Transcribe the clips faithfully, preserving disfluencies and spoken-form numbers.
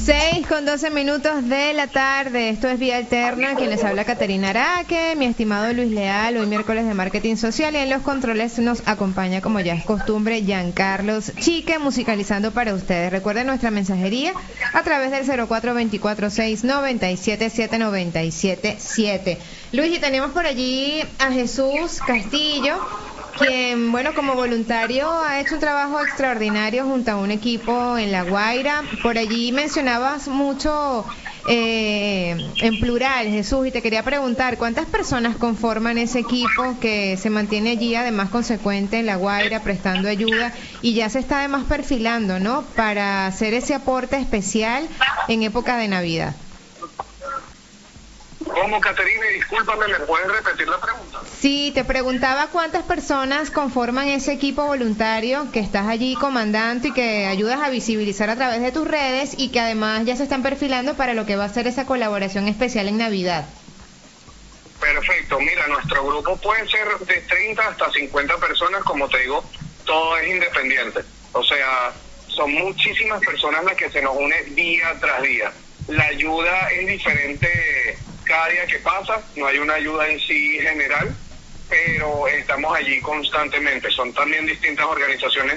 seis con doce minutos de la tarde, esto es Vía Alterna, quien les habla Caterina Araque, mi estimado Luis Leal, hoy miércoles de Marketing Social, y en los controles nos acompaña, como ya es costumbre, Giancarlos Chique, musicalizando para ustedes. Recuerden nuestra mensajería a través del cero cuatro dos cuatro seis nueve siete siete nueve siete siete. Luis, y tenemos por allí a Jesús Castillo, quien, bueno, como voluntario ha hecho un trabajo extraordinario junto a un equipo en La Guaira. Por allí mencionabas mucho eh, en plural, Jesús, y te quería preguntar, ¿cuántas personas conforman ese equipo que se mantiene allí, además consecuente en La Guaira, prestando ayuda, y ya se está además perfilando, ¿no?, para hacer ese aporte especial en época de Navidad? ¿Cómo, Caterina? Discúlpame, ¿me puedes repetir la pregunta? Sí, te preguntaba cuántas personas conforman ese equipo voluntario que estás allí comandando y que ayudas a visibilizar a través de tus redes, y que además ya se están perfilando para lo que va a ser esa colaboración especial en Navidad. Perfecto, mira, nuestro grupo puede ser de treinta hasta cincuenta personas, como te digo, todo es independiente. O sea, son muchísimas personas las que se nos unen día tras día. La ayuda es diferente cada día que pasa, no hay una ayuda en sí general, pero estamos allí constantemente. Son también distintas organizaciones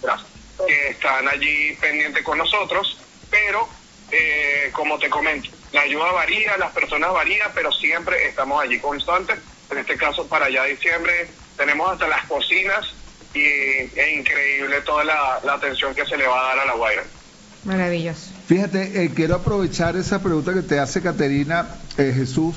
que están allí pendientes con nosotros, pero eh, como te comento, la ayuda varía, las personas varían, pero siempre estamos allí constantes. En este caso, para allá diciembre, tenemos hasta las cocinas, y es increíble toda la, la atención que se le va a dar a La Guaira. Maravilloso. Fíjate, eh, quiero aprovechar esa pregunta que te hace Caterina, eh, Jesús.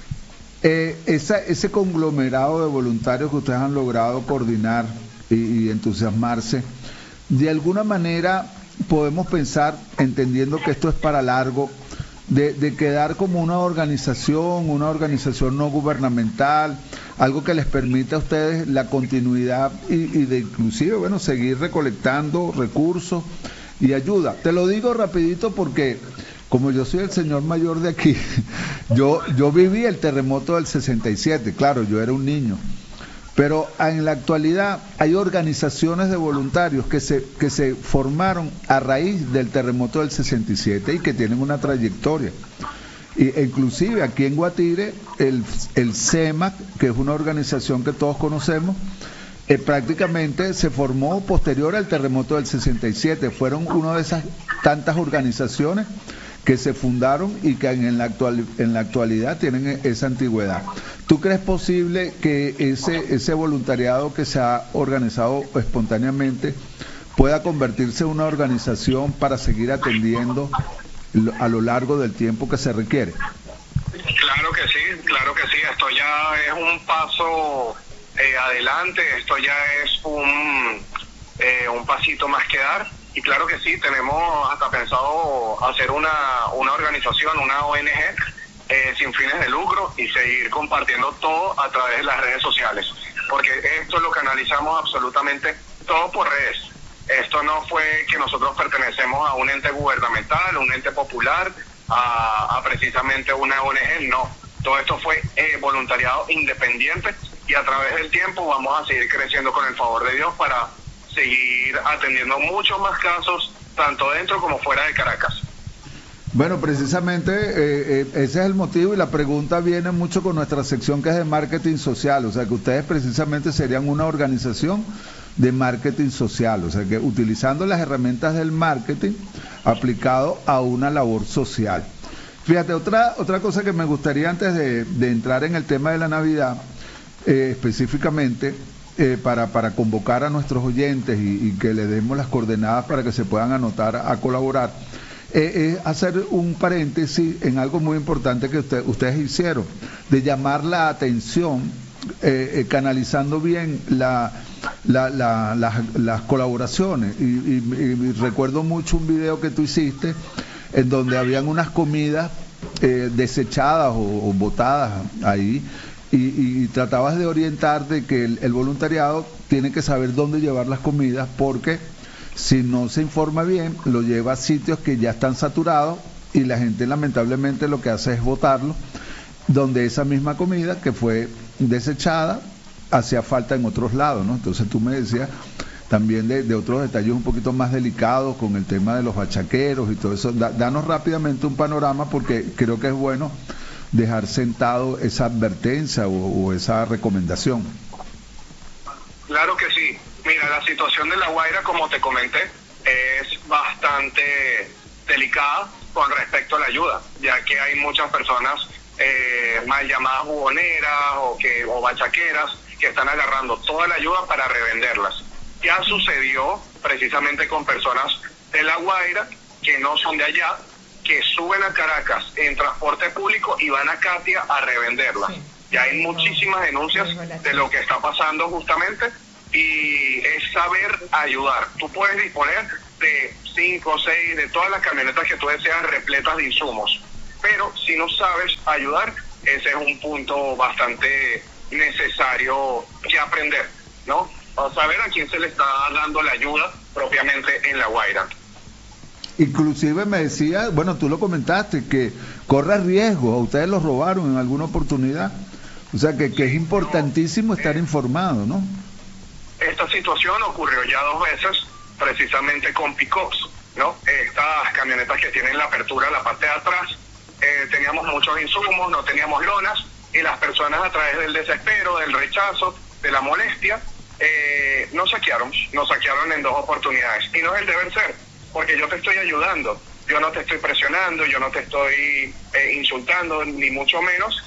Eh, esa, ese conglomerado de voluntarios que ustedes han logrado coordinar y, y entusiasmarse, de alguna manera podemos pensar, entendiendo que esto es para largo, de, de quedar como una organización, una organización no gubernamental, algo que les permita a ustedes la continuidad y, y de inclusive, bueno, seguir recolectando recursos y ayuda. Te lo digo rapidito porque como yo soy el señor mayor de aquí, yo yo viví el terremoto del sesenta y siete, claro, yo era un niño, pero en la actualidad hay organizaciones de voluntarios que se que se formaron a raíz del terremoto del sesenta y siete y que tienen una trayectoria. Y, e inclusive aquí en Guatire, el, el CEMAC, que es una organización que todos conocemos, Eh, prácticamente se formó posterior al terremoto del sesenta y siete. Fueron una de esas tantas organizaciones que se fundaron y que en la, actual, en la actualidad tienen esa antigüedad. ¿Tú crees posible que ese, ese voluntariado que se ha organizado espontáneamente pueda convertirse en una organización para seguir atendiendo a lo largo del tiempo que se requiere? Claro que sí, claro que sí. Esto ya es un paso Eh, adelante, esto ya es un eh, un pasito más que dar, y claro que sí, tenemos hasta pensado hacer una, una organización, una O N Ge eh, sin fines de lucro, y seguir compartiendo todo a través de las redes sociales, porque esto lo canalizamos absolutamente todo por redes. Esto no fue que nosotros pertenecemos a un ente gubernamental, un ente popular, a, a precisamente una O N Ge, no. Todo esto fue eh, voluntariado independiente, y a través del tiempo vamos a seguir creciendo con el favor de Dios para seguir atendiendo muchos más casos, tanto dentro como fuera de Caracas. Bueno, precisamente eh, eh, ese es el motivo, y la pregunta viene mucho con nuestra sección que es de marketing social, o sea que ustedes precisamente serían una organización de marketing social, o sea que utilizando las herramientas del marketing aplicado a una labor social. Fíjate, otra, otra cosa que me gustaría antes de, de entrar en el tema de la Navidad, Eh, específicamente eh, para, para convocar a nuestros oyentes y, y que le demos las coordenadas para que se puedan anotar a, a colaborar, eh, es hacer un paréntesis en algo muy importante que usted, ustedes hicieron, de llamar la atención, eh, eh, canalizando bien la, la, la, la, las colaboraciones. Y, y, y recuerdo mucho un video que tú hiciste en donde habían unas comidas eh, desechadas o, o botadas ahí, Y, y, y tratabas de orientar de que el, el voluntariado tiene que saber dónde llevar las comidas, porque si no se informa bien, lo lleva a sitios que ya están saturados, y la gente lamentablemente lo que hace es botarlo, donde esa misma comida que fue desechada hacía falta en otros lados, ¿no? Entonces tú me decías también de, de otros detalles un poquito más delicados con el tema de los bachaqueros y todo eso. Da, danos rápidamente un panorama porque creo que es bueno dejar sentado esa advertencia o, o esa recomendación. Claro que sí. Mira, la situación de La Guaira, como te comenté, es bastante delicada con respecto a la ayuda, ya que hay muchas personas eh, mal llamadas jugoneras o, que, o bachaqueras que están agarrando toda la ayuda para revenderlas. Ya sucedió precisamente con personas de La Guaira que no son de allá, que suben a Caracas en transporte público y van a Catia a revenderlas. Sí. Ya hay muchísimas denuncias de lo que está pasando justamente y es saber ayudar. Tú puedes disponer de cinco o seis, de todas las camionetas que tú deseas repletas de insumos, pero si no sabes ayudar, ese es un punto bastante necesario que aprender, ¿no? A saber a quién se le está dando la ayuda propiamente en La Guaira. Inclusive me decía, bueno, tú lo comentaste, que corre riesgo, a ustedes los robaron en alguna oportunidad, o sea que, que es importantísimo no, estar eh, informado, ¿no? Esta situación ocurrió ya dos veces, precisamente con pick-ups, ¿no? Estas camionetas que tienen la apertura en la parte de atrás, eh, teníamos muchos insumos, no teníamos lonas, y las personas a través del desespero, del rechazo, de la molestia, eh, nos saquearon, nos saquearon en dos oportunidades, y no es el deber ser, porque yo te estoy ayudando, yo no te estoy presionando, yo no te estoy eh, insultando, ni mucho menos,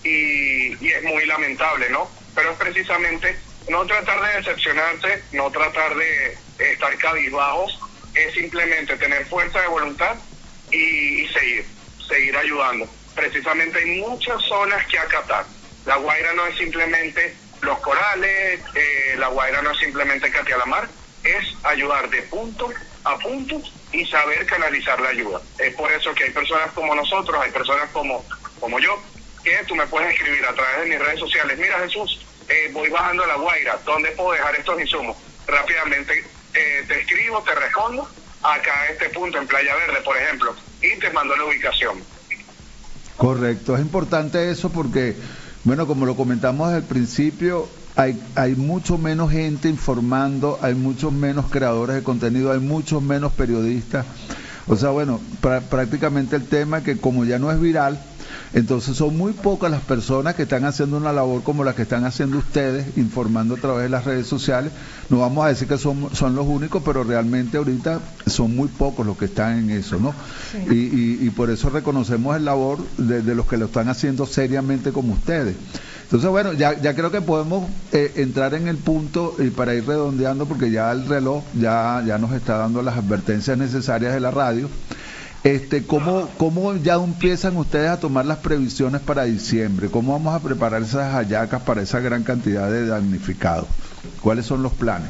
y, y es muy lamentable, ¿no? Pero es precisamente no tratar de decepcionarse, no tratar de estar cabizbajos, es simplemente tener fuerza de voluntad y, y seguir, seguir ayudando. Precisamente hay muchas zonas que acatar. La Guaira no es simplemente los corales, eh, La Guaira no es simplemente Catia la Mar, es ayudar de punto a punto y saber canalizar la ayuda. Es por eso que hay personas como nosotros, hay personas como, como yo, que tú me puedes escribir a través de mis redes sociales. Mira, Jesús, eh, voy bajando a La Guaira, ¿dónde puedo dejar estos insumos? Rápidamente eh, te escribo, te respondo, acá a este punto en Playa Verde, por ejemplo, y te mando la ubicación. Correcto, es importante eso porque, bueno, como lo comentamos desde el principio, hay, hay mucho menos gente informando, hay muchos menos creadores de contenido, hay muchos menos periodistas. O sea, bueno, pra, prácticamente el tema que como ya no es viral, entonces son muy pocas las personas que están haciendo una labor como la que están haciendo ustedes, informando a través de las redes sociales. No vamos a decir que son, son los únicos, pero realmente ahorita son muy pocos los que están en eso, ¿no? Sí. Y, y, y por eso reconocemos el labor de, de los que lo están haciendo seriamente como ustedes. Entonces, bueno, ya, ya creo que podemos eh, entrar en el punto y para ir redondeando, porque ya el reloj ya, ya nos está dando las advertencias necesarias de la radio. Este, ¿cómo, ¿Cómo ya empiezan ustedes a tomar las previsiones para diciembre? ¿Cómo vamos a preparar esas hallacas para esa gran cantidad de damnificados? ¿Cuáles son los planes?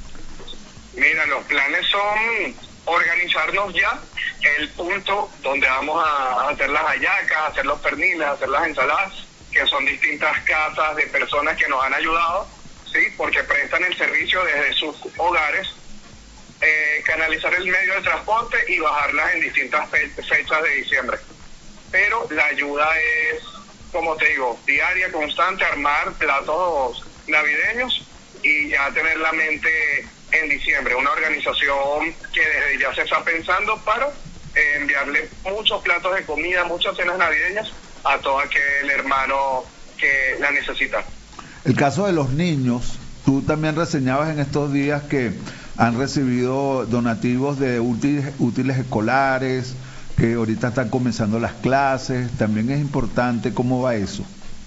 Mira, los planes son organizarnos ya el punto donde vamos a hacer las hallacas, hacer los perniles, hacer las ensaladas, que son distintas casas de personas que nos han ayudado, ¿sí? Porque prestan el servicio desde sus hogares. Eh, canalizar el medio de transporte y bajarlas en distintas fe fechas de diciembre. Pero la ayuda es, como te digo, diaria, constante, armar platos navideños y ya tener la mente en diciembre. Una organización que desde ya se está pensando para eh, enviarle muchos platos de comida, muchas cenas navideñas a todo aquel hermano que la necesita. El caso de los niños, tú también reseñabas en estos días que han recibido donativos de útiles, útiles escolares, que ahorita están comenzando las clases. También es importante, ¿cómo va eso?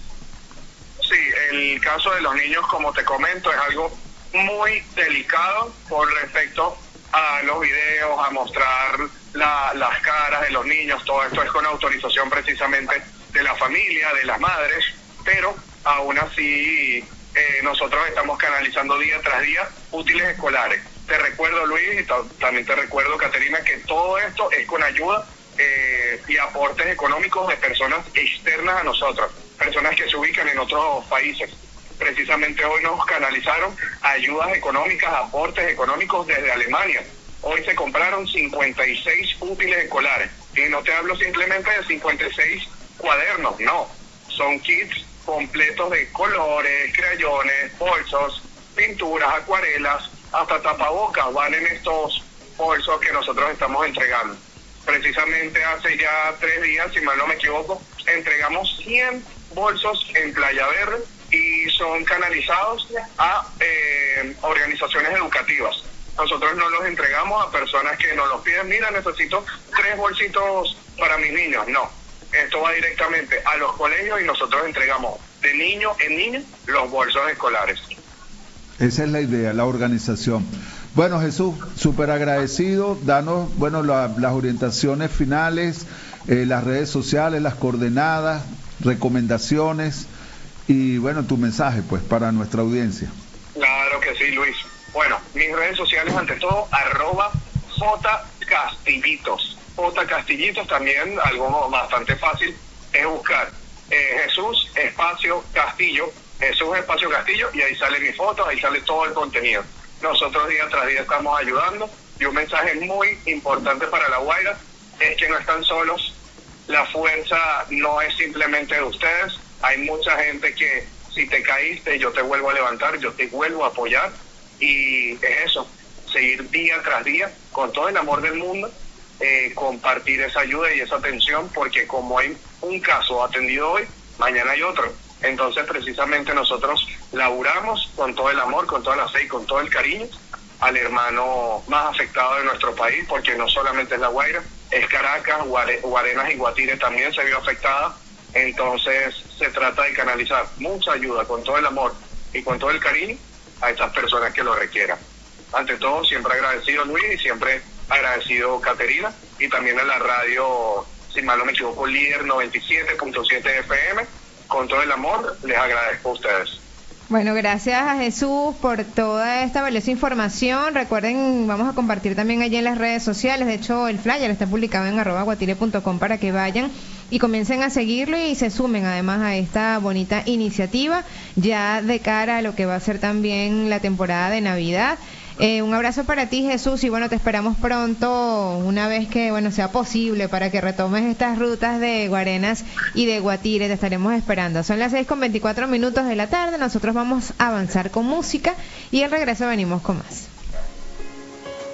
Sí, el caso de los niños, como te comento, es algo muy delicado con respecto a los videos, a mostrar la, las caras de los niños. Todo esto es con autorización precisamente de la familia, de las madres, pero aún así eh, nosotros estamos canalizando día tras día útiles escolares. Te recuerdo, Luis, y también te recuerdo, Caterina, que todo esto es con ayuda eh, y aportes económicos de personas externas a nosotros, personas que se ubican en otros países. Precisamente hoy nos canalizaron ayudas económicas, aportes económicos desde Alemania. Hoy se compraron cincuenta y seis útiles escolares. Y no te hablo simplemente de cincuenta y seis cuadernos, no. Son kits completos de colores, crayones, bolsos, pinturas, acuarelas, hasta tapabocas van en estos bolsos que nosotros estamos entregando. Precisamente hace ya tres días, si mal no me equivoco, entregamos cien bolsos en Playa Verde y son canalizados a eh, organizaciones educativas. Nosotros no los entregamos a personas que nos los piden, mira, necesito tres bolsitos para mis niños. No, esto va directamente a los colegios y nosotros entregamos de niño en niño los bolsos escolares. Esa es la idea, la organización. Bueno, Jesús, súper agradecido. Danos, bueno, la, las orientaciones finales, eh, las redes sociales, las coordenadas, recomendaciones y, bueno, tu mensaje, pues, para nuestra audiencia. Claro que sí, Luis. Bueno, mis redes sociales, ante todo, arroba jcastillitos. Jcastillitos también, algo bastante fácil, es buscar eh, Jesús Espacio Castillo, Jesús Espacio Castillo, y ahí sale mi foto, ahí sale todo el contenido. Nosotros día tras día estamos ayudando, y un mensaje muy importante para La Guaira es que no están solos. La fuerza no es simplemente de ustedes, hay mucha gente que si te caíste yo te vuelvo a levantar, yo te vuelvo a apoyar, y es eso, seguir día tras día con todo el amor del mundo, eh, compartir esa ayuda y esa atención, porque como hay un caso atendido hoy, mañana hay otro. Entonces precisamente nosotros laburamos con todo el amor, con toda la fe y con todo el cariño al hermano más afectado de nuestro país, porque no solamente es La Guaira, es Caracas, Guare, Guarenas y Guatire también se vio afectada. Entonces se trata de canalizar mucha ayuda con todo el amor y con todo el cariño a estas personas que lo requieran. Ante todo, siempre agradecido Luis y siempre agradecido Caterina, y también a la radio, si mal no me equivoco, Líder noventa y siete punto siete F M. Con todo el amor, les agradezco a ustedes. Bueno, gracias a Jesús por toda esta valiosa información. Recuerden, vamos a compartir también allí en las redes sociales. De hecho, el flyer está publicado en arroba guatire punto com para que vayan y comiencen a seguirlo y se sumen además a esta bonita iniciativa ya de cara a lo que va a ser también la temporada de Navidad. Eh, un abrazo para ti, Jesús, y bueno, te esperamos pronto, una vez que bueno sea posible, para que retomes estas rutas de Guarenas y de Guatire. Te estaremos esperando. Son las seis con veinticuatro minutos de la tarde. Nosotros vamos a avanzar con música y al regreso venimos con más.